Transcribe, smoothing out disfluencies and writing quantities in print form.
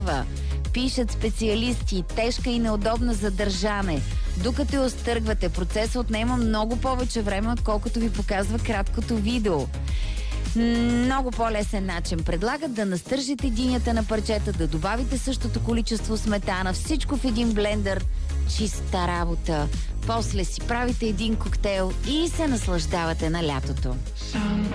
Пишат специалисти, тежка и неудобна за държане. Докато я остъргвате, процесът отнема много повече време, отколкото ви показва краткото видео. Много по-лесен начин. Предлагат да настържите динята на парчета, да добавите същото количество сметана, всичко в един блендър. Чиста работа. После си правите един коктейл и се наслаждавате на лятото.